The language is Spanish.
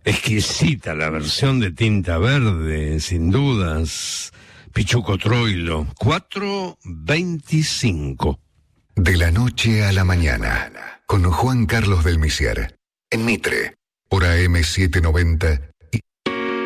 exquisita la versión de Tinta Verde, sin dudas. Pichuco Troilo, 4:25. De la noche a la mañana, con Juan Carlos del Misier, en Mitre, por AM 790